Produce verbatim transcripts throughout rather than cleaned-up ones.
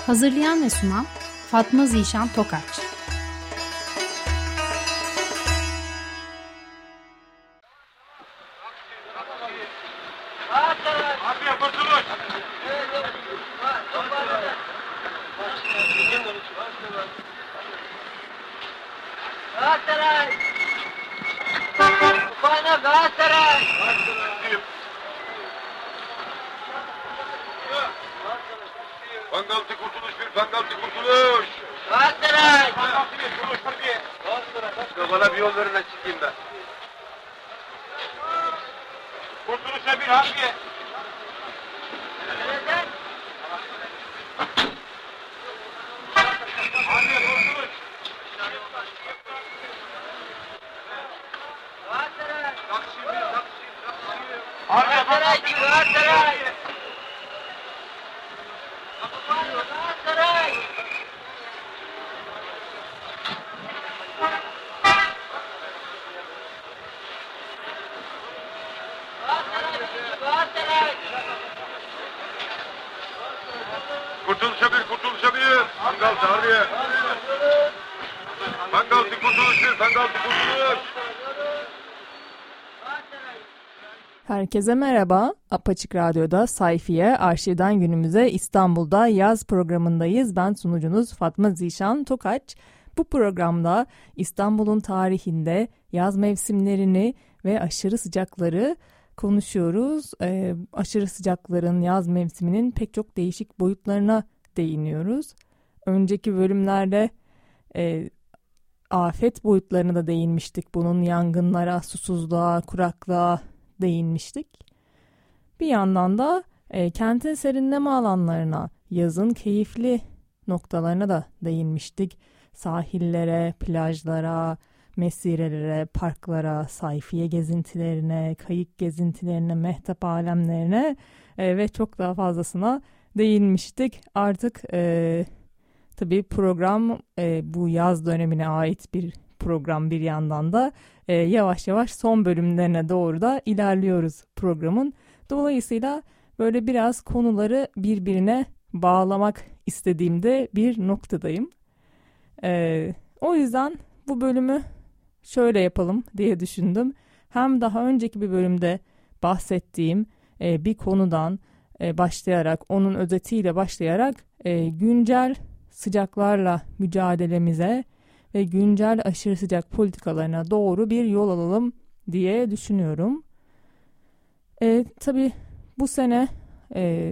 Hazırlayan ve sunan Fatma Zişan Tokaç. Pangaltı kurtuluş bir pangaltı kurtuluş. Galatasaray. Pangaltı bir kurtuluş bir. Galatasaray. Bana bir yol verin de çıkayım ben. Kurtuluşa bir harbiye. Nereden? Harbiye kurtuluş. Galatasaray. Taksim bir taksim taksim. Galatasaray. Galatasaray. Galatasaray. Kurtuluşa bir kurtuluşa bir. Pangaltı harbiye. Pangaltı kurtuluş bir pangaltı kurtuluş. Herkese merhaba. Apaçık Radyo'da Sayfiye, Arşivden Günümüze İstanbul'da yaz programındayız. Ben sunucunuz Fatma Zişan Tokaç. Bu programda İstanbul'un tarihinde yaz mevsimlerini ve aşırı sıcakları konuşuyoruz. Ee, aşırı sıcakların yaz mevsiminin pek çok değişik boyutlarına değiniyoruz. Önceki bölümlerde e, afet boyutlarına da değinmiştik. Bunun yangınlara, susuzluğa, kuraklığa değinmiştik. Bir yandan da e, kentin serinleme alanlarına, yazın keyifli noktalarına da değinmiştik. Sahillere, plajlara, mesirelere, parklara, sayfiye gezintilerine, kayık gezintilerine, mehtap alemlerine e, ve çok daha fazlasına değinmiştik. Artık e, tabii program e, bu yaz dönemine ait bir program bir yandan da e, yavaş yavaş son bölümlerine doğru da ilerliyoruz programın. Dolayısıyla böyle biraz konuları birbirine bağlamak istediğimde bir noktadayım. E, o yüzden bu bölümü şöyle yapalım diye düşündüm. Hem daha önceki bir bölümde bahsettiğim e, bir konudan e, başlayarak, onun özetiyle başlayarak e, güncel sıcaklarla mücadelemize ve güncel aşırı sıcak politikalarına doğru bir yol alalım diye düşünüyorum. E, tabii bu sene e,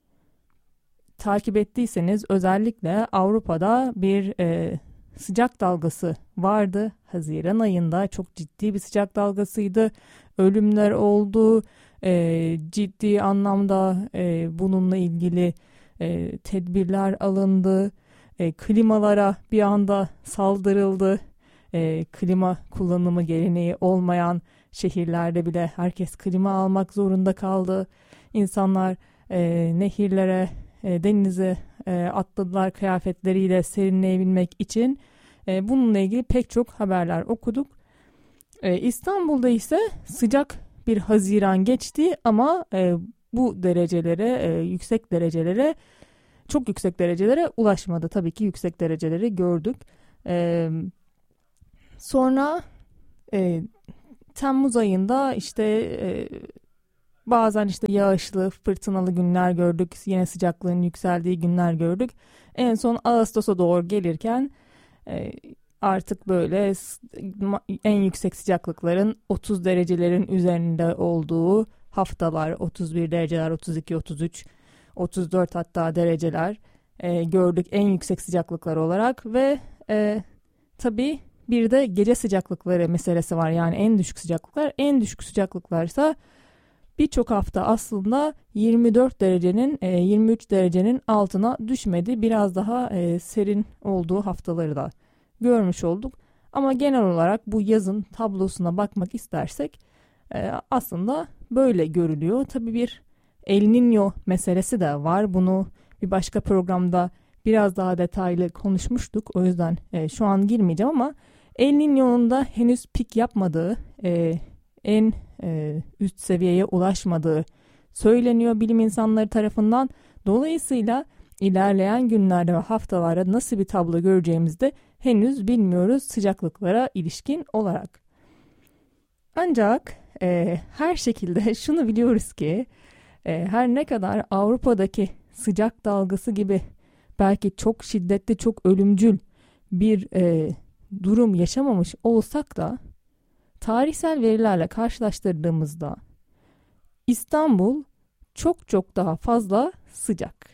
takip ettiyseniz özellikle Avrupa'da bir e, sıcak dalgası vardı. Haziran ayında çok ciddi bir sıcak dalgasıydı. Ölümler oldu. E, ciddi anlamda e, bununla ilgili e, tedbirler alındı. E, klimalara bir anda saldırıldı. E, klima kullanımı geleneği olmayan şehirlerde bile herkes klima almak zorunda kaldı. İnsanlar e, nehirlere, e, denize e, atladılar kıyafetleriyle serinleyebilmek için. E, bununla ilgili pek çok haberler okuduk. E, İstanbul'da ise sıcak bir Haziran geçti ama e, bu derecelere, e, yüksek derecelere çok yüksek derecelere ulaşmadı. Tabii ki yüksek dereceleri gördük. Ee, sonra e, Temmuz ayında işte e, bazen işte yağışlı, fırtınalı günler gördük. Yine sıcaklığın yükseldiği günler gördük. En son Ağustos'a doğru gelirken e, artık böyle en yüksek sıcaklıkların otuz derecelerin üzerinde olduğu haftalar, otuz bir dereceler, otuz iki, otuz üç, otuz dört hatta dereceler e, gördük en yüksek sıcaklıklar olarak ve e, tabii bir de gece sıcaklıkları meselesi var. Yani en düşük sıcaklıklar, en düşük sıcaklıklarsa birçok hafta aslında yirmi dört derecenin e, yirmi üç derecenin altına düşmedi. Biraz daha e, serin olduğu haftaları da görmüş olduk. Ama genel olarak bu yazın tablosuna bakmak istersek e, aslında böyle görülüyor. Tabii bir El Niño meselesi de var. Bunu bir başka programda biraz daha detaylı konuşmuştuk. O yüzden e, şu an girmeyeceğim ama El Niño'nun da henüz pik yapmadığı, e, en e, üst seviyeye ulaşmadığı söyleniyor bilim insanları tarafından. Dolayısıyla İlerleyen günlerde ve haftalarda nasıl bir tablo göreceğimizi de henüz bilmiyoruz sıcaklıklara ilişkin olarak. Ancak e, her şekilde şunu biliyoruz ki e, her ne kadar Avrupa'daki sıcak dalgası gibi belki çok şiddetli, çok ölümcül bir e, durum yaşamamış olsak da tarihsel verilerle karşılaştırdığımızda İstanbul çok çok daha fazla sıcak.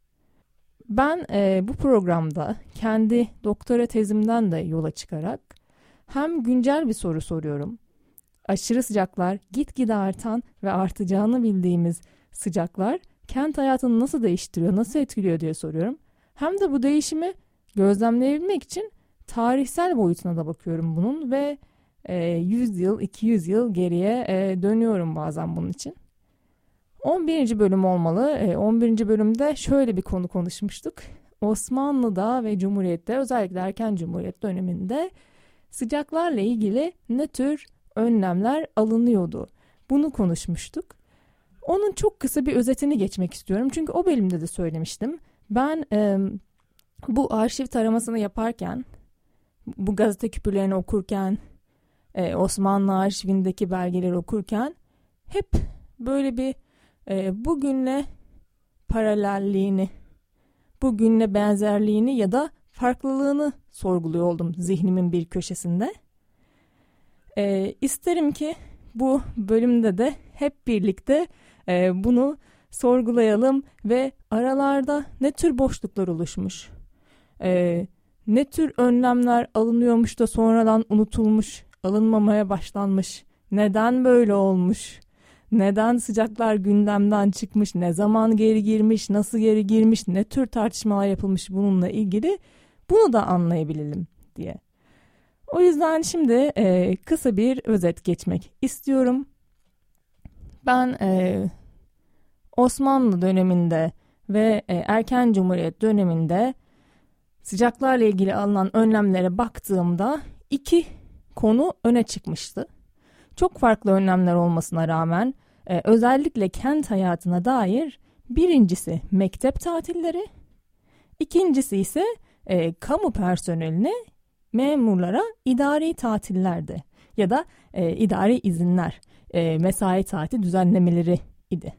Ben e, bu programda kendi doktora tezimden de yola çıkarak hem güncel bir soru soruyorum. Aşırı sıcaklar, gitgide artan ve artacağını bildiğimiz sıcaklar kent hayatını nasıl değiştiriyor, nasıl etkiliyor diye soruyorum. Hem de bu değişimi gözlemleyebilmek için tarihsel boyutuna da bakıyorum bunun ve e, yüz yıl, iki yüz yıl geriye e, dönüyorum bazen bunun için. on birinci bölüm olmalı. E, on birinci bölümde şöyle bir konu konuşmuştuk. Osmanlı'da ve Cumhuriyet'te, özellikle erken Cumhuriyet döneminde sıcaklarla ilgili ne tür önlemler alınıyordu? Bunu konuşmuştuk. Onun çok kısa bir özetini geçmek istiyorum. Çünkü o bölümde de söylemiştim. Ben e, bu arşiv taramasını yaparken, bu gazete küpürlerini okurken, e, Osmanlı arşivindeki belgeleri okurken hep böyle bir e, bugünle paralelliğini, bugünle benzerliğini ya da farklılığını sorguluyor oldum zihnimin bir köşesinde. E, isterim ki bu bölümde de hep birlikte e, bunu sorgulayalım ve aralarda ne tür boşluklar oluşmuş, e, ne tür önlemler alınıyormuş da sonradan unutulmuş, alınmamaya başlanmış, neden böyle olmuş, neden sıcaklar gündemden çıkmış, ne zaman geri girmiş, nasıl geri girmiş, ne tür tartışmalar yapılmış bununla ilgili, bunu da anlayabilelim diye. O yüzden şimdi e, kısa bir özet geçmek istiyorum. Ben e, Osmanlı döneminde ve e, erken Cumhuriyet döneminde sıcaklarla ilgili alınan önlemlere baktığımda iki konu öne çıkmıştı. Çok farklı önlemler olmasına rağmen e, özellikle kent hayatına dair birincisi mektep tatilleri, ikincisi ise e, kamu personeline, memurlara idari tatillerdi ya da e, idari izinler, e, mesai tatil düzenlemeleri idi.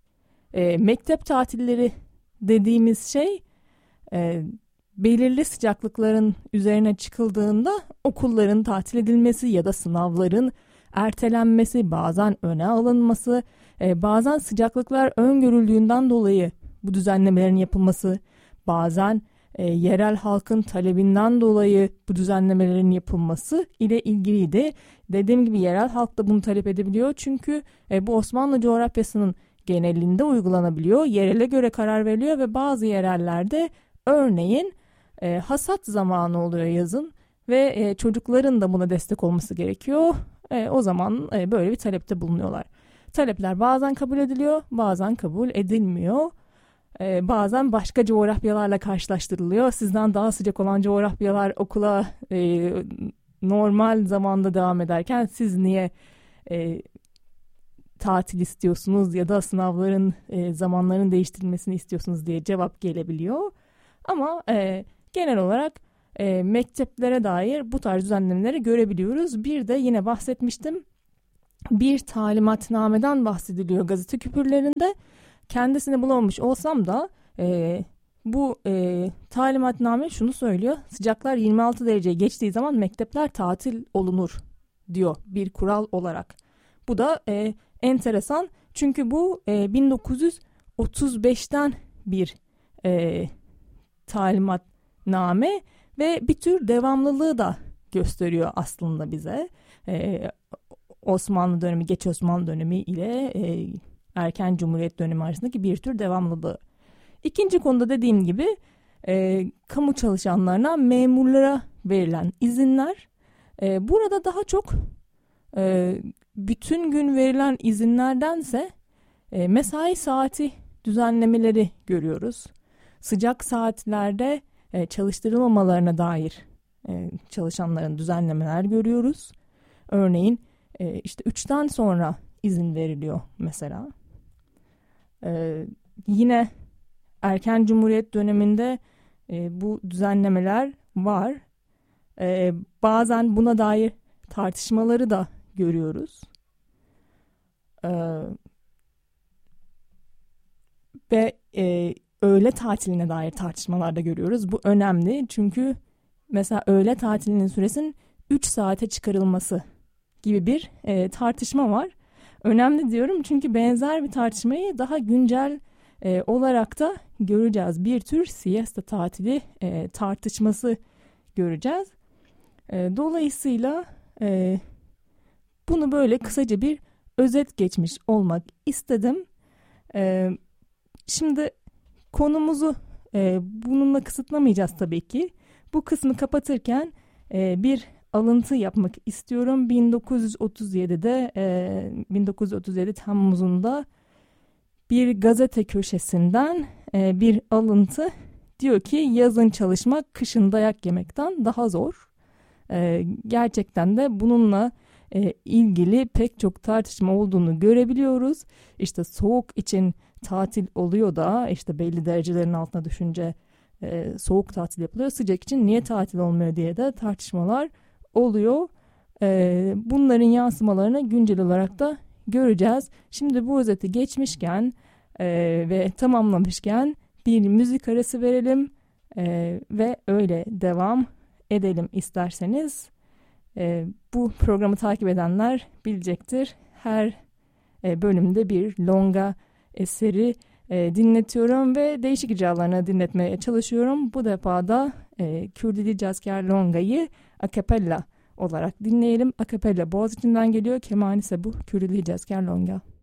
E, mektep tatilleri dediğimiz şey e, belirli sıcaklıkların üzerine çıkıldığında okulların tatil edilmesi ya da sınavların ertelenmesi, bazen öne alınması, e, bazen sıcaklıklar öngörüldüğünden dolayı bu düzenlemelerin yapılması, bazen e, yerel halkın talebinden dolayı bu düzenlemelerin yapılması ile ilgiliydi. Dediğim gibi yerel halk da bunu talep edebiliyor çünkü e, bu Osmanlı coğrafyasının genelinde uygulanabiliyor, yerele göre karar veriliyor ve bazı yerellerde örneğin e, hasat zamanı oluyor yazın ve e, çocukların da buna destek olması gerekiyor. E, o zaman e, böyle bir talepte bulunuyorlar. Talepler bazen kabul ediliyor, bazen kabul edilmiyor. E, bazen başka coğrafyalarla karşılaştırılıyor. Sizden daha sıcak olan coğrafyalar okula e, normal zamanda devam ederken siz niye e, tatil istiyorsunuz ya da sınavların e, zamanlarının değiştirilmesini istiyorsunuz diye cevap gelebiliyor. Ama e, genel olarak e, mekteplere dair bu tarz düzenlemeleri görebiliyoruz. Bir de yine bahsetmiştim, bir talimatnameden bahsediliyor gazete küpürlerinde. Kendisini bulamamış olsam da e, bu e, talimatname şunu söylüyor: sıcaklar yirmi altı dereceye geçtiği zaman mektepler tatil olunur diyor bir kural olarak. Bu da e, enteresan çünkü bu e, bin dokuz yüz otuz beşten bir e, talimatname ve bir tür devamlılığı da gösteriyor aslında bize. E, Osmanlı dönemi, geç Osmanlı dönemi ile e, erken Cumhuriyet dönemi arasındaki bir tür devamlılığı. İkinci konuda dediğim gibi e, kamu çalışanlarına, memurlara verilen izinler. E, burada daha çok e, bütün gün verilen izinlerdense e, mesai saati düzenlemeleri görüyoruz. Sıcak saatlerde e, çalıştırılmamalarına dair e, çalışanların düzenlemeler görüyoruz. Örneğin e, işte üçten sonra izin veriliyor mesela. E, yine erken Cumhuriyet döneminde e, bu düzenlemeler var. E, bazen buna dair tartışmaları da görüyoruz. E, ve e, öğle tatiline dair tartışmalar da görüyoruz. Bu önemli çünkü mesela öğle tatilinin süresinin üç saate çıkarılması gibi bir e, tartışma var. Önemli diyorum çünkü benzer bir tartışmayı daha güncel e, olarak da göreceğiz. Bir tür siesta tatili e, tartışması göreceğiz. E, dolayısıyla e, bunu böyle kısaca bir özet geçmiş olmak istedim. E, şimdi konumuzu e, bununla kısıtlamayacağız tabii ki. Bu kısmı kapatırken e, bir alıntı yapmak istiyorum. bin dokuz yüz otuz yedide e, bin dokuz yüz otuz yedi Temmuz'unda bir gazete köşesinden e, bir alıntı diyor ki yazın çalışmak kışın dayak yemekten daha zor. E, gerçekten de bununla e, ilgili pek çok tartışma olduğunu görebiliyoruz. İşte soğuk için tatil oluyor da işte belli derecelerin altına düşünce e, soğuk tatil yapılıyor. Sıcak için niye tatil olmuyor diye de tartışmalar oluyor. E, bunların yansımalarını güncel olarak da göreceğiz. Şimdi bu özeti geçmişken e, ve tamamlamışken bir müzik arası verelim e, ve öyle devam edelim isterseniz. E, bu programı takip edenler bilecektir. Her e, bölümde bir longa eseri e, dinletiyorum ve değişik icralarını dinletmeye çalışıyorum. Bu defa da e, Kürdili Cazker Longa'yı a cappella olarak dinleyelim. A cappella Boğaziçi'nden geliyor. Keman ise bu Kürdili Cazker Longa.